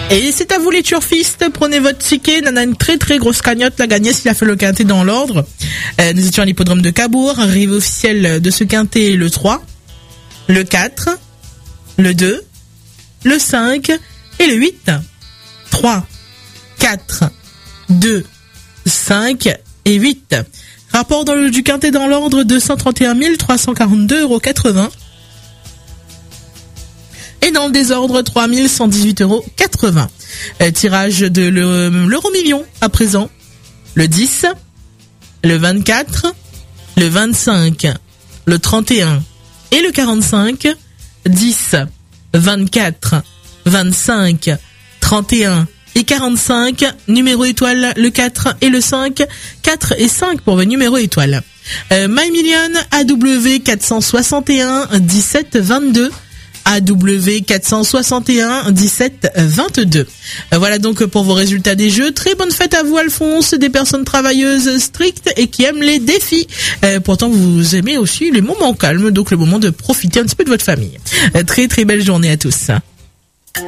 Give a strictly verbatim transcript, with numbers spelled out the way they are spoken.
Et c'est à vous les turfistes, prenez votre ticket. On a une très très grosse cagnotte à gagner s'il a fait le quintet dans l'ordre. Euh, nous étions à l'hippodrome de Cabourg. Arrivée officielle de ce quintet le trois, le quatre, le deux, le cinq et le huit. trois, quatre, deux, cinq et huit. Rapport dans le, du quintet dans l'ordre, deux cent trente et un mille trois cent quarante-deux euros quatre-vingts. Et dans le désordre, trois mille cent dix-huit euros quatre-vingts. Euh, tirage de le, l'euro million à présent. Le dix, le vingt-quatre, le vingt-cinq, le trente et un et le quarante-cinq. dix, vingt-quatre, vingt-cinq, trente et un et quarante-cinq. Numéro étoile, le quatre et le cinq. quatre et cinq pour vos numéros étoiles. Euh, My Million, A W quatre cent soixante et un, dix-sept, vingt-deux. A W quatre cent soixante et un, dix-sept, vingt-deux. Euh, voilà donc pour vos résultats des jeux. Très bonne fête à vous, Alphonse, des personnes travailleuses strictes et qui aiment les défis. Euh, pourtant, vous aimez aussi les moments calmes, donc le moment de profiter un petit peu de votre famille. Euh, très très belle journée à tous.